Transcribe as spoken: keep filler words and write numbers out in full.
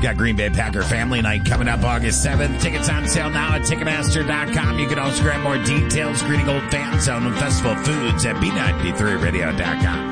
Got Green Bay Packer Family Night coming up August seventh. Tickets on sale now at Ticketmaster dot com. You can also grab more details. Greeting Old Fan Zone with Festival Foods at B ninety-three radio dot com.